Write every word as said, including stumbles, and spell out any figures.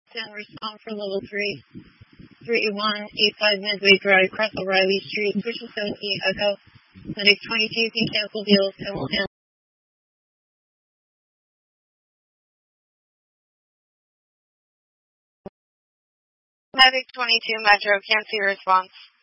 ten, respond for level three. three one eight five Midway Drive, cross O'Reilly Street, Vision seven E Echo. Medic twenty-two can cancel deals and will end. Medic twenty-two Metro, can't see response.